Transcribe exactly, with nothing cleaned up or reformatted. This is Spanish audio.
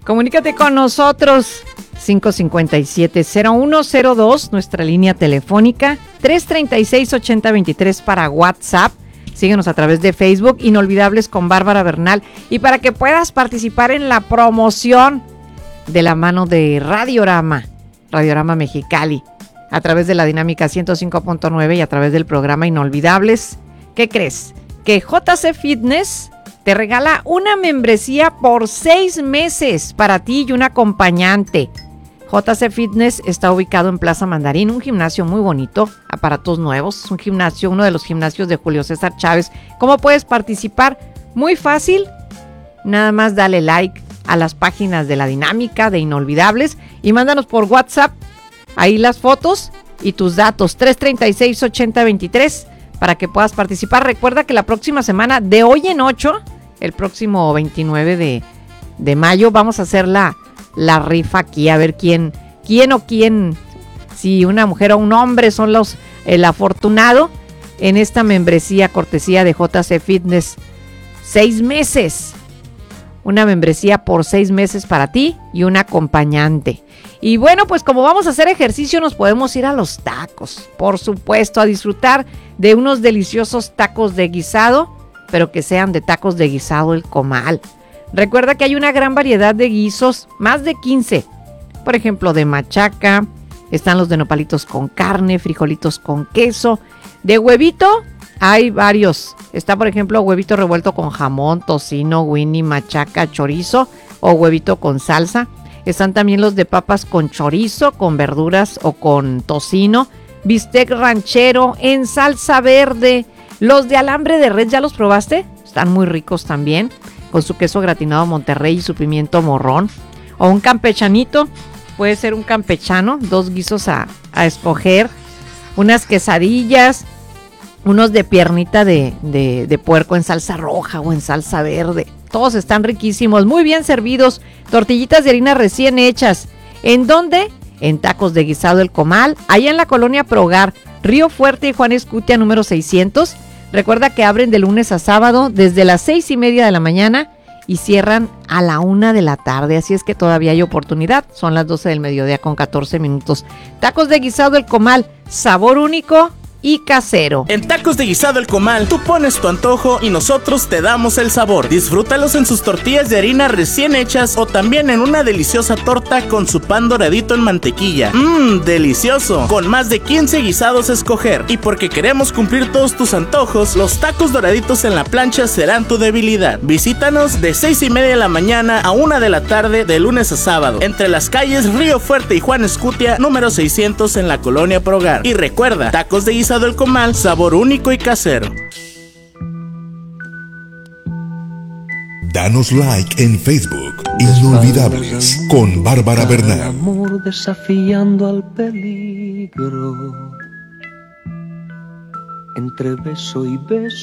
Comunícate con nosotros. cinco cinco siete, cero uno cero dos, nuestra línea telefónica. tres treinta y seis, ochenta veintitrés para WhatsApp. Síguenos a través de Facebook, Inolvidables con Bárbara Bernal. Y para que puedas participar en la promoción de la mano de Radiorama, Radiorama Mexicali, a través de la Dinámica ciento cinco punto nueve y a través del programa Inolvidables. ¿Qué crees? Que J C Fitness te regala una membresía por seis meses para ti y un acompañante. J C Fitness está ubicado en Plaza Mandarín, un gimnasio muy bonito, aparatos nuevos, un gimnasio, uno de los gimnasios de Julio César Chávez. ¿Cómo puedes participar? Muy fácil, nada más dale like a las páginas de la Dinámica de Inolvidables y mándanos por WhatsApp ahí las fotos y tus datos, tres treinta y seis, ochenta veintitrés, para que puedas participar. Recuerda que la próxima semana, de hoy en ocho, el próximo veintinueve de, de mayo, vamos a hacer la, la rifa aquí, a ver quién, quién o quién, si una mujer o un hombre son los el afortunado en esta membresía cortesía de J C Fitness. Seis meses, una membresía por seis meses para ti y un acompañante. Y bueno, pues como vamos a hacer ejercicio, nos podemos ir a los tacos, por supuesto, a disfrutar de unos deliciosos tacos de guisado, pero que sean de tacos de guisado El Comal. Recuerda que hay una gran variedad de guisos, más de quince. Por ejemplo, de machaca, están los de nopalitos con carne, frijolitos con queso. De huevito, hay varios. Está, por ejemplo, huevito revuelto con jamón, tocino, winnie, machaca, chorizo o huevito con salsa. Están también los de papas con chorizo, con verduras o con tocino, bistec ranchero en salsa verde. Los de alambre de red, ¿ya los probaste? Están muy ricos también, con su queso gratinado Monterrey y su pimiento morrón. O un campechanito, puede ser un campechano, dos guisos a, a escoger. Unas quesadillas, unos de piernita de, de, de puerco en salsa roja o en salsa verde. Todos están riquísimos, muy bien servidos. Tortillitas de harina recién hechas. ¿En dónde? En Tacos de Guisado El Comal, allá en la colonia Progar, Río Fuerte y Juan Escutia número seiscientos. Recuerda que abren de lunes a sábado desde las seis y media de la mañana y cierran a la una de la tarde. Así es que todavía hay oportunidad. Son las doce del mediodía con catorce minutos. Tacos de Guisado El Comal, sabor único y casero. En Tacos de Guisado El Comal, tú pones tu antojo y nosotros te damos el sabor. Disfrútalos en sus tortillas de harina recién hechas o también en una deliciosa torta con su pan doradito en mantequilla. Mmm, delicioso. Con más de quince guisados a escoger. Y porque queremos cumplir todos tus antojos, los tacos doraditos en la plancha serán tu debilidad. Visítanos de seis y media de la mañana a una de la tarde de lunes a sábado, entre las calles Río Fuerte y Juan Escutia número seiscientos en la colonia Progar. Y recuerda, Tacos de Guisado El Comal, sabor único y casero. Danos like en Facebook, Inolvidables con Bárbara Bernal. Amor desafiando al peligro, entre beso y beso.